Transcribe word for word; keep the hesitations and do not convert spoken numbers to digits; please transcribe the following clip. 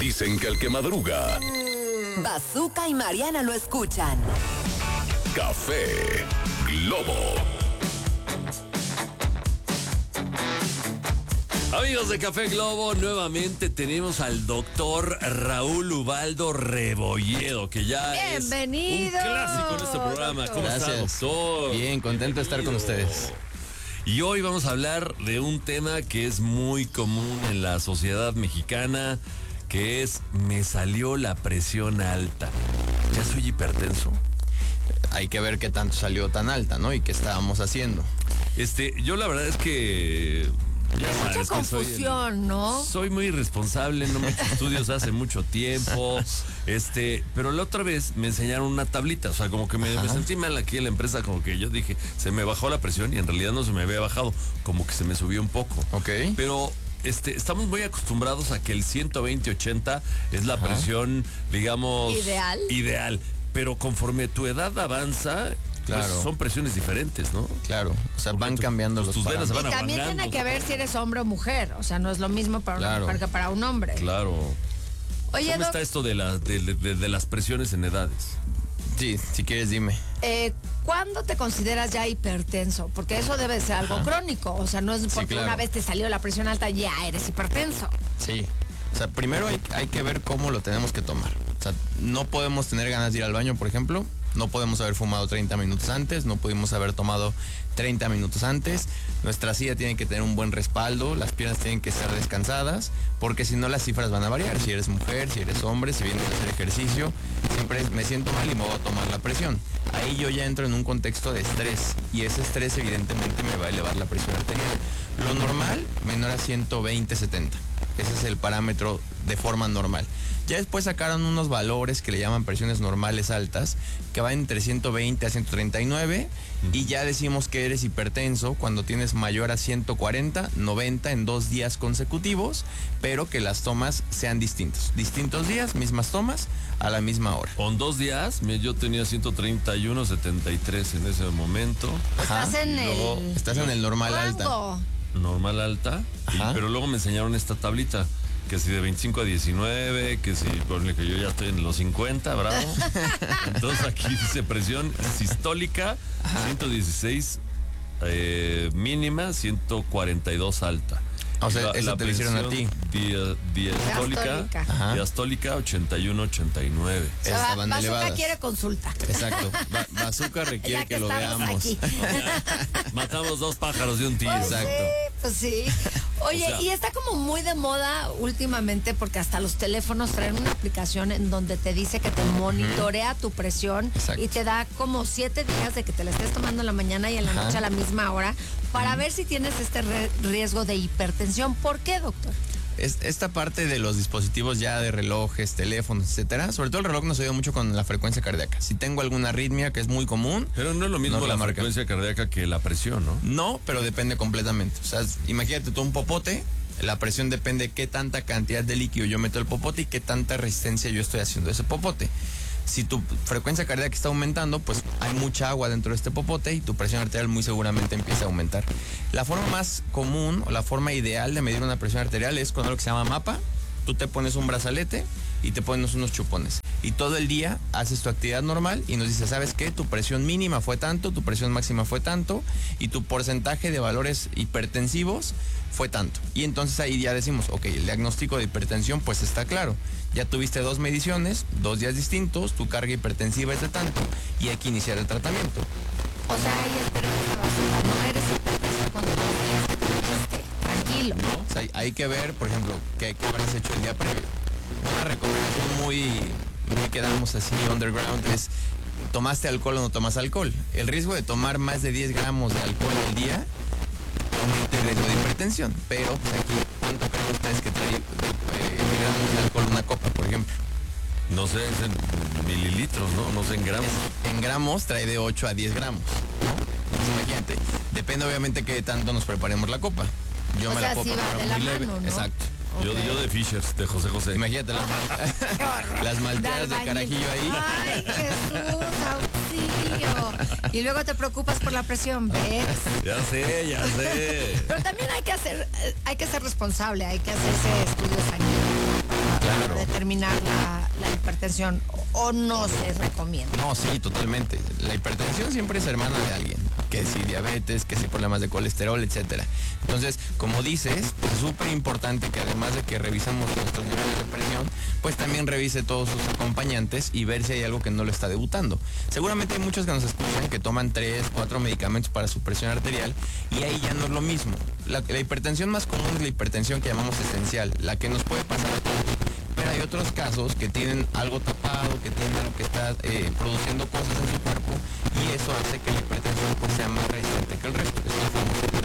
Dicen que el que madruga. Bazooka y Mariana lo escuchan. Café Globo. Amigos de Café Globo, nuevamente tenemos al doctor Raúl Ubaldo Rebolledo, que ya Bienvenido. es un clásico en este programa. Doctor. ¿Cómo Gracias. está, doctor? Bien, contento de estar con ustedes. Y hoy vamos a hablar de un tema que es muy común en la sociedad mexicana, que es me salió la presión alta. ¿Ya soy hipertenso? Hay que ver qué tanto salió tan alta, ¿no? Y qué estábamos haciendo. Este, yo la verdad es que... Ya Mucha sabes que soy el- confusión, ¿no? Soy muy irresponsable, no me he hecho estudios hace mucho tiempo, este, pero la otra vez me enseñaron una tablita, o sea, como que me, me sentí mal aquí en la empresa, como que yo dije, se me bajó la presión y en realidad no se me había bajado, como que se me subió un poco. Ok. Pero este, estamos muy acostumbrados a que el ciento veinte ochenta es la presión, digamos... Ideal. Ideal, pero conforme tu edad avanza... Pues Claro. son presiones diferentes, ¿no? Claro, o sea, van tu- cambiando pues los tus venas se parámetros. van Y también abangando. tiene que ver si eres hombre o mujer. O sea, no es lo mismo para una Claro. mujer que para un hombre. Claro. Oye, ¿Cómo Doc, está esto de, la, de, de- de las presiones en edades? Sí, si quieres dime. eh, ¿cuándo te consideras ya hipertenso? Porque eso debe ser algo crónico. O sea, no es porque claro. una vez te salió la presión alta, ya eres hipertenso. Sí. O sea, primero hay, hay que ver cómo lo tenemos que tomar. O sea, no podemos tener ganas de ir al baño, por ejemplo. No podemos haber fumado treinta minutos antes, no pudimos haber tomado treinta minutos antes. Nuestra silla tiene que tener un buen respaldo, las piernas tienen que estar descansadas, porque si no las cifras van a variar. Si eres mujer, si eres hombre, si vienes a hacer ejercicio, siempre me siento mal y me voy a tomar la presión. Ahí yo ya entro en un contexto de estrés y ese estrés evidentemente me va a elevar la presión arterial. Lo normal, menor a ciento veinte setenta. Ese es el parámetro de forma normal. Ya después sacaron unos valores que le llaman presiones normales altas, que van entre ciento veinte a ciento treinta y nueve, y ya decimos que eres hipertenso cuando tienes mayor a ciento cuarenta, noventa en dos días consecutivos, pero que las tomas sean distintos. Distintos días, mismas tomas, a la misma hora. Con dos días, me- yo tenía ciento treinta y uno setenta y tres en ese momento, Estás en Y luego el Estás en el normal alta. rango. normal alta, y- Ajá. pero luego me enseñaron esta tablita, que si de veinticinco a diecinueve, que si, ponle que yo ya estoy en los cincuenta, bravo. Entonces aquí dice presión sistólica, ciento dieciséis eh, mínima, ciento cuarenta y dos alta. O sea, La- eso la te lo hicieron a ti. presión dia- diastólica, Diastólica. Ajá. diastólica ochenta y uno ochenta y nueve. O sea, Estaban Bazooka elevadas. quiere consulta. Exacto. Ba- Bazooka requiere Ya que, que lo estamos veamos. aquí. Matamos dos pájaros de un tiro. Pues Exacto. sí, pues sí. Oye, O sea- y está como muy de moda últimamente porque hasta los teléfonos traen una aplicación en donde te dice que te monitorea tu presión Exacto. y te da como siete días de que te la estés tomando en la mañana y en la Ajá. noche a la misma hora para ver si tienes este re- riesgo de hipertensión. ¿Por qué, doctor? Es- esta parte de los dispositivos ya de relojes, teléfonos, etcétera, sobre todo el reloj nos ayuda mucho con la frecuencia cardíaca. Si tengo alguna arritmia, que es muy común, Pero no es lo mismo Nos la la marca. frecuencia cardíaca que la presión, ¿no? no, pero depende completamente. O sea, imagínate tú un popote, la presión depende de qué tanta cantidad de líquido yo meto el popote y qué tanta resistencia yo estoy haciendo a ese popote. Si tu frecuencia cardíaca está aumentando, pues hay mucha agua dentro de este popote y tu presión arterial muy seguramente empieza a aumentar. La forma más común o la forma ideal de medir una presión arterial es con algo que se llama mapa. Tú te pones un brazalete y te pones unos chupones. Y todo el día haces tu actividad normal y nos dices, ¿sabes qué? Tu presión mínima fue tanto, tu presión máxima fue tanto y tu porcentaje de valores hipertensivos fue tanto. Y entonces ahí ya decimos, ok, el diagnóstico de hipertensión pues está claro. Ya tuviste dos mediciones, dos días distintos, tu carga hipertensiva es de tanto y hay que iniciar el tratamiento. O sea, ahí espero que esta basura no eres hipertenso con dos días que te dijiste. Tranquilo. O sea, hay, hay que ver, por ejemplo, qué, qué habrás hecho el día previo. Una recomendación muy, muy que damos así underground es, ¿tomaste alcohol o no tomas alcohol? El riesgo de tomar más de diez gramos de alcohol al día aumenta el riesgo de hipertensión. Pero pues aquí, ¿cuánto creen ustedes que trae de, eh, de gramos de alcohol una copa, por ejemplo? No sé, es en mililitros, ¿no? No sé, en gramos. En gramos trae de ocho a diez gramos, ¿no? Entonces imagínate, depende obviamente qué tanto nos preparemos la copa. Yo O me sea, la puedo sí va preparar de la muy leve. mano, ¿no? Exacto. Yo, Ok. yo de Fishers, de José José. Imagínate las, mal- las malteadas de albañil. carajillo ahí. Ay, Jesús, auxilio. Y luego te preocupas por la presión, ¿ves? Ya sé, ya sé. Pero también hay que hacer, eh, hay que ser responsable, hay que hacerse estudios sanguíneos para Claro. determinar determinar la, la hipertensión o no se recomienda? No, sí, totalmente. La hipertensión siempre es hermana de alguien. Que si diabetes, que si problemas de colesterol, etcétera. Entonces, como dices, es súper importante que además de que revisemos nuestros niveles de presión, pues también revise todos sus acompañantes y ver si hay algo que no lo está debutando. Seguramente hay muchos que nos escuchan que toman tres, cuatro medicamentos para su presión arterial y ahí ya no es lo mismo. La, la hipertensión más común es la hipertensión que llamamos esencial, la que nos puede pasar a todos. Pero hay otros casos que tienen algo tapado, que tienen algo que está eh, produciendo cosas en su cuerpo y eso hace que la hipertensión pues, sea más resistente que el resto. Es una famosa